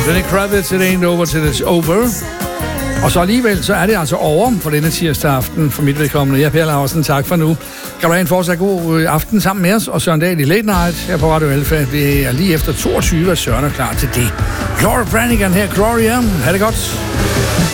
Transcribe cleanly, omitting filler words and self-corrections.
Lenny Kravitz, It Ain't Over Till It's Over. Og så alligevel, så er det altså over for denne tirsdag aften for mit vedkommende. Jeg er Per Laursen, tak for nu. Kan du have en fortsat god aften sammen med os, og Søren Dahl i Late Night her på Radio Alfa. Det er lige efter 22, at Søren er klar til det. Gloria Brannigan her, Gloria. Ha' det godt.